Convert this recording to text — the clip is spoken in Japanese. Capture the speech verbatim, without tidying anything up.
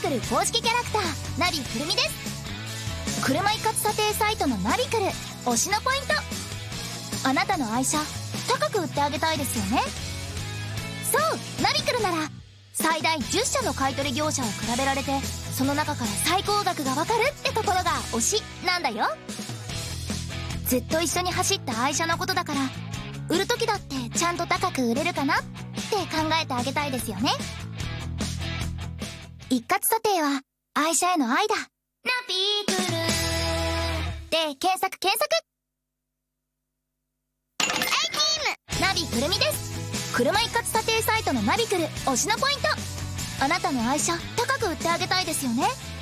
クル公式キャラクターナビくるみです。車一括査定サイトのナビクル推しのポイント、あなたの愛車高く売ってあげたいですよね。そうナビクルなら最大じゅっしゃの買取業者を比べられて、その中から最高額がわかるってところが推しなんだよ。ずっと一緒に走った愛車のことだから、売る時だってちゃんと高く売れるかなって考えてあげたいですよね。一括査定は愛車への愛だ。ナビクルで検索検索。ナビくるみです。車一括査定サイトのナビクル推しのポイント、あなたの愛車高く売ってあげたいですよね。